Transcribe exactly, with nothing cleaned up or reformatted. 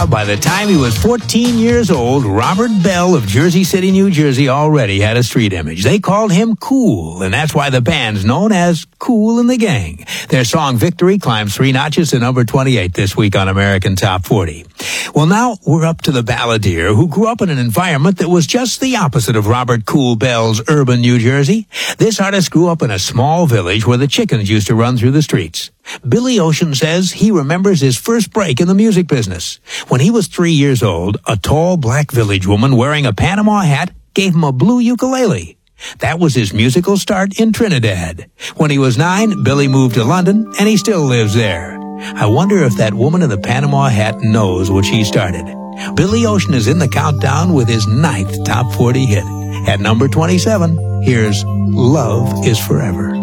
Yeah, by the time he was fourteen years old, Robert Bell of Jersey City, New Jersey already had a street image. They called him Cool, and that's why the band's known as Kool and the Gang. Their song Victory climbs three notches to number twenty-eight this week on American Top forty. Well, now we're up to the balladeer who grew up in an environment that was just the opposite of Robert Cool Bell's urban New Jersey. This artist grew up in a small village where the chickens used to run through the streets. Billy Ocean says he remembers his first break in the music business. When he was three years old, a tall black village woman wearing a Panama hat gave him a blue ukulele. That was his musical start in Trinidad. When he was nine, Billy moved to London, and he still lives there. I wonder if that woman in the Panama hat knows what she started. Billy Ocean is in the countdown with his ninth Top forty hit. At number twenty-seven, here's Love is Forever.